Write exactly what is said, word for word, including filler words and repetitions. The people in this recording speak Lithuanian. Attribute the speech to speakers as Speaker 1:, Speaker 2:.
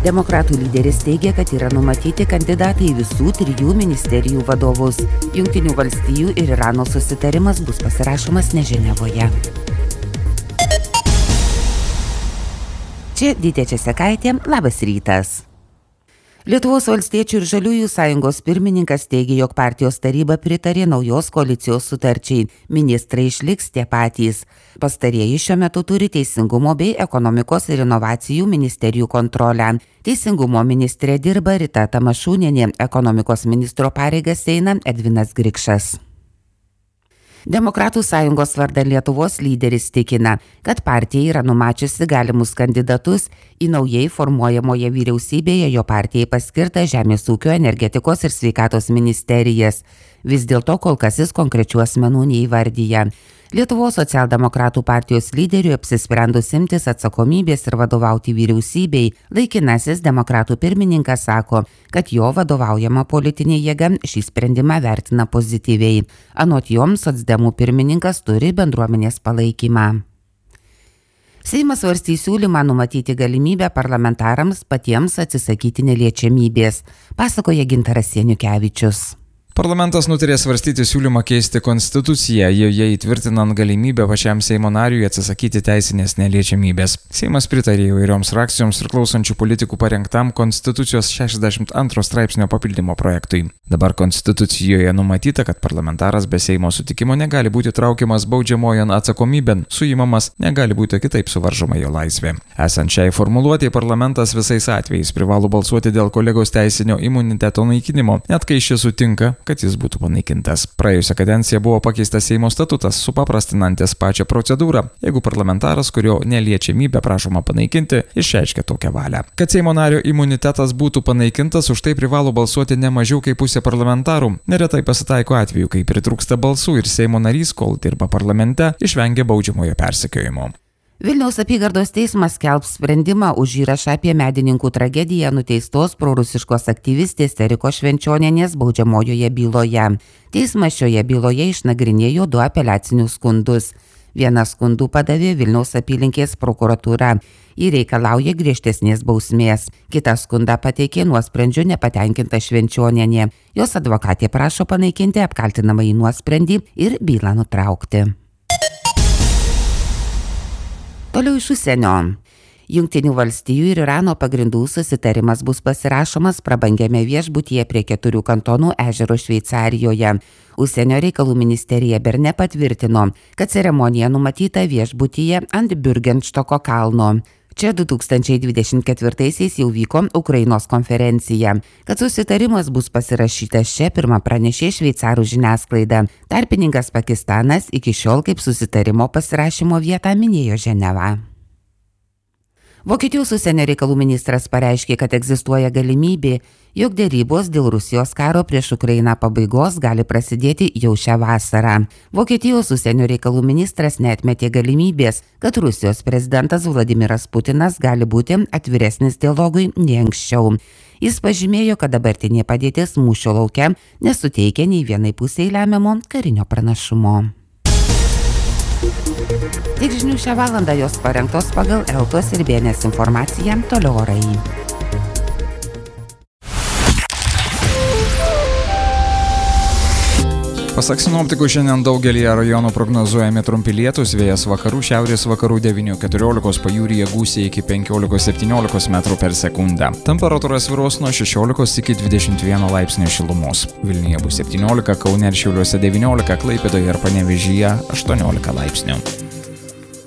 Speaker 1: Demokratų lyderis teigia, kad yra numatyti kandidatai visų trijų ministerijų vadovus. Jungtinių valstijų ir Irano susitarimas bus pasirašomas ne Ženevoje. Čia Dytė Česekaitė, labas rytas. Lietuvos valstiečių ir žaliųjų sąjungos pirmininkas teigia, jog partijos taryba pritarė naujos koalicijos sutarčiai. Ministrai išliks tie patys. Pastarieji šiuo metu turi Teisingumo bei Ekonomikos ir inovacijų ministerijų kontrolę. Teisingumo ministrė dirba Rita Tamašūnienė, ekonomikos ministro pareigas eina Edvinas Grikšas. Demokratų sąjungos vardan Lietuvos lyderis tikina, kad partija yra numačiusi galimus kandidatus į naujai formuojamoje vyriausybėje jo partijai paskirtą Žemės ūkio, energetikos ir sveikatos ministerijas. Vis dėlto kol kas jis konkrečių asmenų neįvardyja. Lietuvos socialdemokratų partijos lyderiui apsisprendus imtis atsakomybės ir vadovauti vyriausybei, laikinasis demokratų pirmininkas sako, kad jo vadovaujama politinė jėga šį sprendimą vertina pozityviai. Anot joms socdemų pirmininkas turi bendruomenės palaikymą. Seimas svarstys siūlymą numatyti galimybę parlamentarams patiems atsisakyti neliečiamybės, pasakoja Gintaras Sieniukevičius.
Speaker 2: Parlamentas nutarė svarstyti siūlymą keisti konstituciją, joje įtvirtinant galimybę pačiam Seimo nariui atsisakyti teisinės neliečiamybės. Seimas pritarė įvairioms frakcijoms priklausančių politikų parengtam Konstitucijos šešiasdešimt antro straipsnio papildymo projektui. Dabar Konstitucijoje numatyta, kad parlamentaras be Seimo sutikimo negali būti traukiamas baudžiamojon atsakomybėn, suimamas, negali būti kitaip suvaržoma jo laisvė. Esant šiai formuluotei, parlamentas visais atvejais privalo balsuoti dėl kolegos teisinio imuniteto naikinimo, net kai šis sutinka, kad jis būtų panaikintas. Praėjusią kadenciją buvo pakeistas Seimo statutas, supaprastinantis pačią procedūrą, jeigu parlamentaras, kurio neliečiamybę prašoma panaikinti, išreiškia tokią valią. Kad Seimo nario imunitetas būtų panaikintas, už tai privalo balsuoti ne mažiau kaip pusė parlamentarų. Neretai pasitaiko atveju, kai pritrūksta balsų ir Seimo narys, kol dirba parlamente, išvengia baudžiamojo persekiojimo.
Speaker 1: Vilniaus apygardos teismas skelbs sprendimą už įrašą apie medininkų tragediją nuteistos prorusiškos aktyvistės Erikos Švenčionienės baudžiamojoje byloje. Teismas šioje byloje išnagrinėjo du apeliacinius skundus. Vieną skundų padavė Vilniaus apylinkės prokuratūra. Ji reikalauja griežtesnės bausmės. Kitą skundą pateikė nuosprendžiu nepatenkinta Švenčionienė. Jos advokatė prašo panaikinti apkaltinamąjį nuosprendį ir bylą nutraukti. Toliau iš užsienio. Jungtinių valstijų ir Irano pagrindų susitarimas bus pasirašomas prabangiame viešbutyje prie keturių kantonų ežero Šveicarijoje. Užsienio reikalų ministerija Berne patvirtino, kad ceremonija numatyta viešbutyje ant Bürgenstoko kalno. Čia du tūkstančiai dvidešimt ketvirtaisiais jau vyko Ukrainos konferencija. Kad susitarimas bus pasirašytas čia, pirmą pranešė šveicarų žiniasklaida. Tarpininkas Pakistanas iki šiol kaip susitarimo pasirašymo vietą minėjo Ženevą. Vokietijos užsienio reikalų ministras pareiškė, kad egzistuoja galimybė, jog dėrybos dėl Rusijos karo prieš Ukrainą pabaigos gali prasidėti jau šią vasarą. Vokietijos užsienio reikalų ministras neatmetė galimybės, kad Rusijos prezidentas Vladimiras Putinas gali būti atviresnis dialogui nei anksčiau. Jis pažymėjo, kad dabartinė padėtis mūšio lauke nesuteikia nei vienai pusiai lemiamo karinio pranašumo. Tik žinių šią valandą jos parengtos pagal Eltos ir Bėnės informaciją, toliau orai.
Speaker 2: Pasak sinoptikų, šiandien daugelyje rajonų prognozuojami trumpi lietūs, vėjas vakarų, šiaurės vakarų devynių keturiolikos, pajūryje gūsiai iki penkiolikos septyniolikos metrų per sekundę. Temperatūra svyruos nuo šešiolikos iki dvidešimt vieno laipsnio šilumos. Vilniuje bus septyniolika, Kaune ir Šiauliuose devyniolika, Klaipėdoje ir Panevėžyje aštuoniolika laipsnių.